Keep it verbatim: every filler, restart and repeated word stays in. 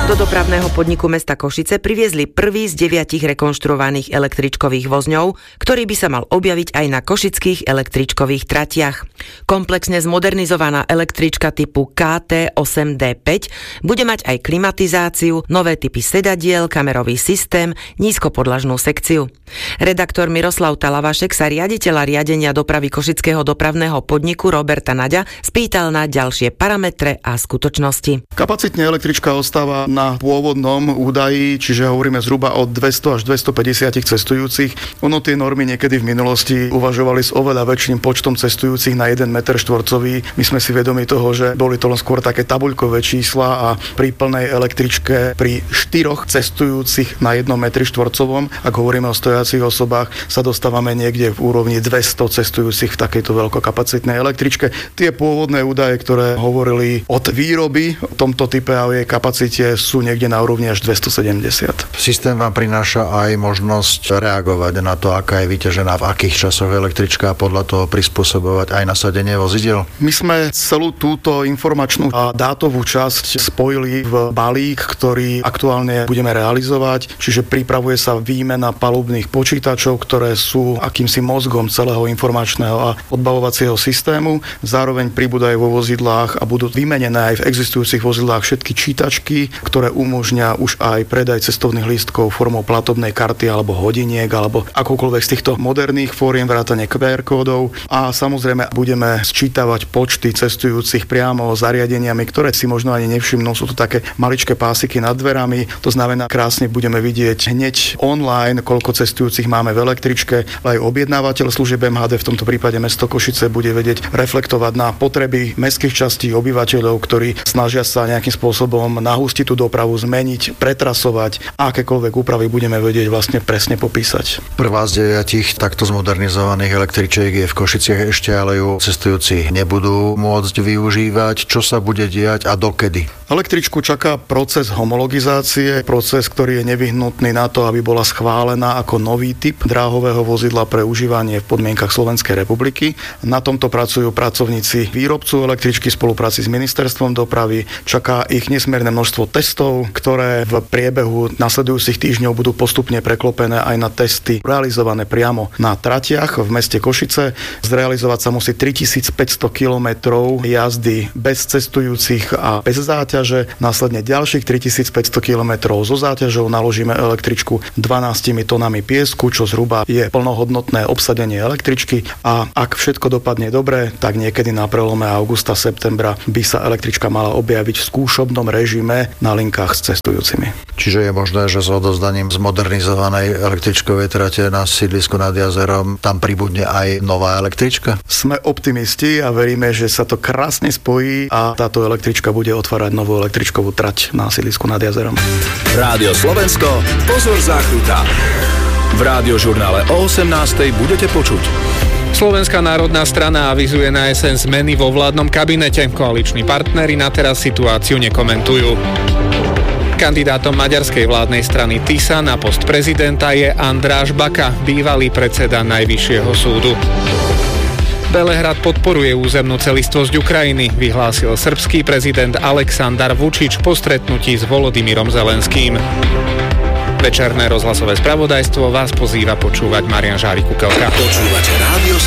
Do dopravného podniku mesta Košice priviezli prvý z deviatich rekonštruovaných električkových vozňov, ktorý by sa mal objaviť aj na košických električkových tratiach. Komplexne zmodernizovaná električka typu ká té osem dé päť bude mať aj klimatizáciu, nové typy sedadiel, kamerový systém, nízkopodlažnú sekciu. Redaktor Miroslav Talavašek sa riaditeľa riadenia dopravy košického dopravného podniku Roberta Naďa spýtal na ďalšie parametre a skutočnosti. Kapacitne električka ostáva na pôvodnom údaji, čiže hovoríme zhruba o dvesto až dvestopäťdesiat cestujúcich. Ono tie normy niekedy v minulosti uvažovali s oveľa väčším počtom cestujúcich na jeden meter štvorcový. My sme si vedomi toho, že boli to len skôr také tabuľkové čísla a pri plnej električke pri štyroch cestujúcich na jednom metri štvorcovom, ak hovoríme o stojacich osobách, sa dostávame niekde v úrovni dvesto cestujúcich v takejto veľkokapacitnej električke. Tie pôvodné údaje, ktoré hovorili od výroby v tomto type a o jej kapacite, sú niekde na úrovni až dvestosedemdesiat. Systém vám prináša aj možnosť reagovať na to, aká je vyťažená v akých časoch električka a podľa toho prispôsobovať aj nasadenie vozidiel? My sme celú túto informačnú a dátovú časť spojili v balík, ktorý aktuálne budeme realizovať, čiže pripravuje sa výmena palubných počítačov, ktoré sú akýmsi mozgom celého informačného a odbavovacieho systému. Zároveň pribúdajú vo vozidlách a budú vymenené aj v existujúcich vozidlách všetky čítačky, ktoré umožňa už aj predaj cestovných lístkov formou platobnej karty alebo hodiniek alebo akoukoľvek z týchto moderných fóriem vrátane kú er kódov a samozrejme budeme sčítavať počty cestujúcich priamo zariadeniami, ktoré si možno ani nevšimnú. Sú to také maličké pásiky nad dverami. To znamená, krásne budeme vidieť hneď online, koľko cestujúcich máme v električke. Aj objednávateľ služieb em há dé, v tomto prípade mesto Košice, bude vedieť reflektovať na potreby mestských častí obyvateľov, ktorí snažia sa nejakým spôsobom nahustiť tú dopravu, zmeniť, pretrasovať, akékoľvek úpravy budeme vedieť vlastne presne popísať. Prvá z deviatich takto zmodernizovaných električiek je v Košiciach ešte, ale ju cestujúci nebudú môcť využívať. Čo sa bude diať a dokedy? Električku čaká proces homologizácie, proces, ktorý je nevyhnutný na to, aby bola schválená ako nový typ dráhového vozidla pre užívanie v podmienkach Slovenskej republiky. Na tomto pracujú pracovníci výrobcu električky v spolupráci s ministerstvom dopravy. Čaká ich nesmierne množstvo testov, ktoré v priebehu nasledujúcich týždňov budú postupne preklopené aj na testy realizované priamo na tratiach v meste Košice. Zrealizovať sa musí tritisícpäťsto kilometrov jazdy bez cestujúcich a bez záťaže. Následne ďalších tritisícpäťsto kilometrov so záťažou naložíme električku dvanástimi tonami piesku, čo zhruba je plnohodnotné obsadenie električky a ak všetko dopadne dobre, tak niekedy na prelome augusta septembra by sa električka mala objaviť v skúšobnom režime na linkách s cestujúcimi. Čiže je možné, že s odovzdaním zmodernizovanej električkovej trate na sídlisku nad jazerom tam pribudne aj nová električka? Sme optimisti a veríme, že sa to krásne spojí a táto električka bude otvárať novú električkovú trať na sídlisku nad jazerom. Rádio Slovensko, pozor záchruta. V Rádiožurnále o osemnástej budete počuť. Slovenská národná strana avizuje na jeseň zmeny vo vládnom kabinete. Koaliční partneri na teraz situáciu nekomentujú. Kandidátom maďarskej vládnej strany TISA na post prezidenta je Andráš Baka, bývalý predseda Najvyššieho súdu. Belehrad podporuje územnú celistvosť Ukrajiny, vyhlásil srbský prezident Aleksandar Vučić po stretnutí s Volodymyrom Zelenským. Večerné rozhlasové spravodajstvo vás pozýva počúvať Marian Žárik-Kukelka. Počúvate Rádio